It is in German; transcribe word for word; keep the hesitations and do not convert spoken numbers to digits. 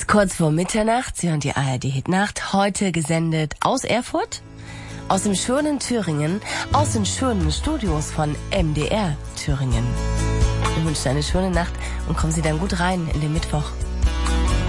ist kurz vor Mitternacht. Sie hören die A R D-Hitnacht. Heute gesendet aus Erfurt, aus dem schönen Thüringen, aus den schönen Studios von M D R Thüringen. Ich wünsche eine schöne Nacht und kommen Sie dann gut rein in den Mittwoch.